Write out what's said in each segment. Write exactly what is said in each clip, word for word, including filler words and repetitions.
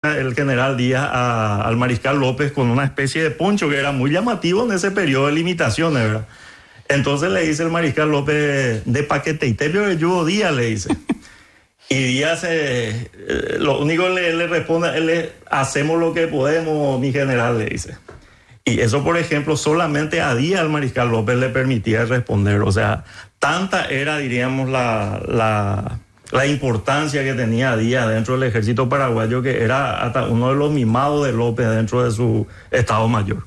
el general Díaz a, al mariscal López con una especie de poncho que era muy llamativo en ese periodo de limitaciones, ¿verdad? Entonces le dice el mariscal López, de paquete y te veo yo Díaz, le dice. Y Díaz, eh, eh, lo único que le, le responde, él es, hacemos lo que podemos, mi general, le dice. Y eso, por ejemplo, solamente a Díaz al mariscal López le permitía responder. O sea, tanta era, diríamos, la, la, la importancia que tenía Díaz dentro del ejército paraguayo, que era hasta uno de los mimados de López dentro de su Estado Mayor.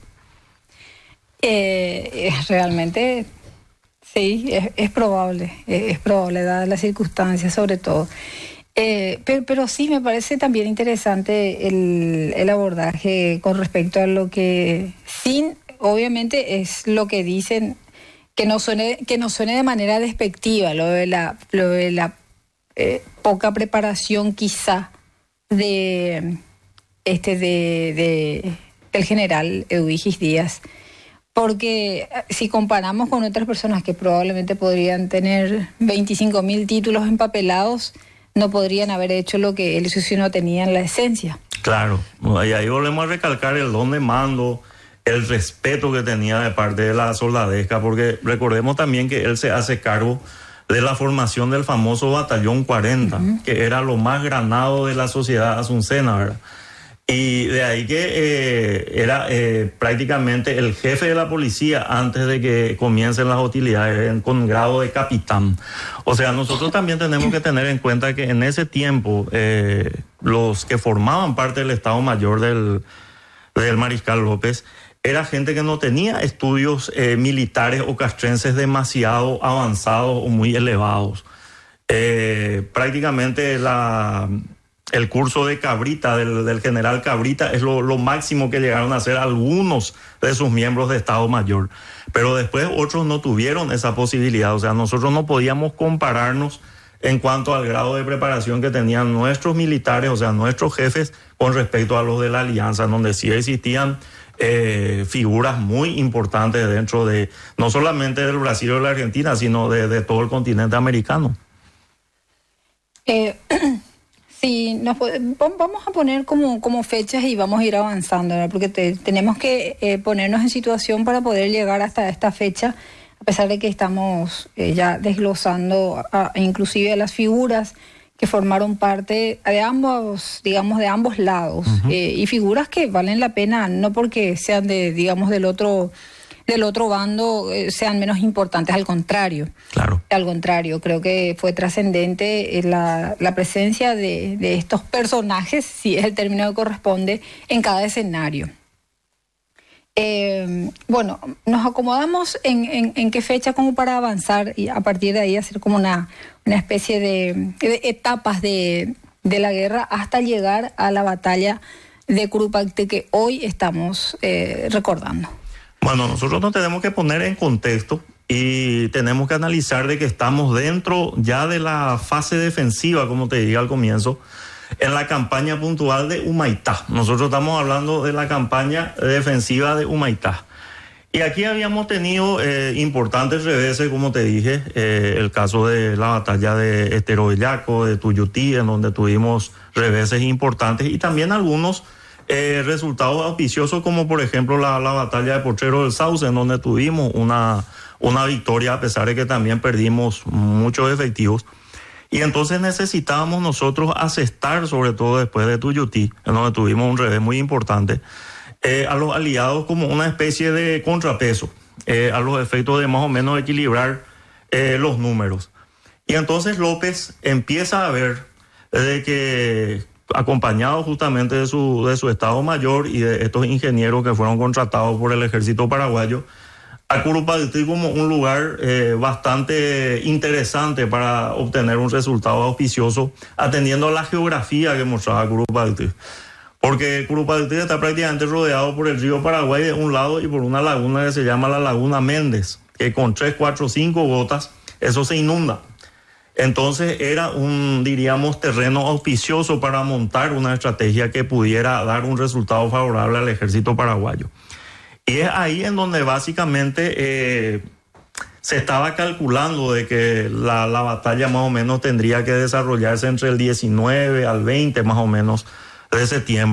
Eh, realmente, sí, es, es probable, es, es probable, dadas las circunstancias sobre todo. Eh, pero, pero sí, me parece también interesante el, el abordaje con respecto a lo que, sin, obviamente, es lo que dicen, que no suene, que no suene de manera despectiva, lo de la, lo de la eh, poca preparación quizá de, este, de, de, del general Eduviges Díaz. Porque si comparamos con otras personas que probablemente podrían tener veinticinco mil títulos empapelados, no podrían haber hecho lo que él si no tenía en la esencia. Claro, y ahí volvemos a recalcar el don de mando, el respeto que tenía de parte de la soldadesca, porque recordemos también que él se hace cargo de la formación del famoso Batallón cuarenta, uh-huh. que era lo más granado de la sociedad asuncena, ¿verdad? Y de ahí que eh, era eh, prácticamente el jefe de la policía antes de que comiencen las hostilidades, con grado de capitán. O sea, nosotros también tenemos que tener en cuenta que en ese tiempo eh, los que formaban parte del Estado Mayor del, del mariscal López era gente que no tenía estudios eh, militares o castrenses demasiado avanzados o muy elevados. Eh, prácticamente la... El curso de Cabrita, del, del general Cabrita, es lo, lo máximo que llegaron a hacer algunos de sus miembros de Estado Mayor. Pero después otros no tuvieron esa posibilidad. O sea, nosotros no podíamos compararnos en cuanto al grado de preparación que tenían nuestros militares, o sea, nuestros jefes, con respecto a los de la Alianza, donde sí existían eh, figuras muy importantes dentro de, no solamente del Brasil o de la Argentina, sino de, de todo el continente americano. Eh... Sí, nos, vamos a poner como, como fechas y vamos a ir avanzando, ¿verdad? Porque te, tenemos que eh, ponernos en situación para poder llegar hasta esta fecha, a pesar de que estamos eh, ya desglosando a, a, inclusive a las figuras que formaron parte de ambos, digamos, de ambos lados, uh-huh. eh, y figuras que valen la pena, no porque sean de, digamos, del otro... del otro bando eh, sean menos importantes, al contrario. Claro. Al contrario, creo que fue trascendente la, la presencia de, de estos personajes, si es el término que corresponde, en cada escenario. Eh, bueno, nos acomodamos en, en, en qué fecha como para avanzar y a partir de ahí hacer como una, una especie de, de etapas de, de la guerra hasta llegar a la batalla de Curupaytí que hoy estamos eh, recordando. Bueno, nosotros nos tenemos que poner en contexto y tenemos que analizar de que estamos dentro ya de la fase defensiva, como te dije al comienzo, en la campaña puntual de Humaitá. Nosotros estamos hablando de la campaña defensiva de Humaitá. Y aquí habíamos tenido eh, importantes reveses, como te dije, eh, el caso de la batalla de Estero Bellaco, de Tuyutí, en donde tuvimos reveses importantes y también algunos Eh, resultados auspiciosos, como por ejemplo la, la batalla de Potrero del Sauce, en donde tuvimos una, una victoria a pesar de que también perdimos muchos efectivos. Y entonces necesitábamos nosotros asestar, sobre todo después de Tuyutí, en donde tuvimos un revés muy importante, eh, a los aliados como una especie de contrapeso, eh, a los efectos de más o menos equilibrar eh, los números. Y entonces López empieza a ver de que, acompañado justamente de su, de su Estado Mayor y de estos ingenieros que fueron contratados por el ejército paraguayo, a Curupaytí como un lugar eh, bastante interesante para obtener un resultado auspicioso, atendiendo a la geografía que mostraba Curupaytí. Porque Curupaytí está prácticamente rodeado por el río Paraguay de un lado y por una laguna que se llama la Laguna Méndez, que con tres, cuatro, cinco gotas, eso se inunda. Entonces era un, diríamos, terreno auspicioso para montar una estrategia que pudiera dar un resultado favorable al ejército paraguayo. Y es ahí en donde básicamente eh, se estaba calculando de que la, la batalla más o menos tendría que desarrollarse entre el diecinueve al veinte más o menos de septiembre.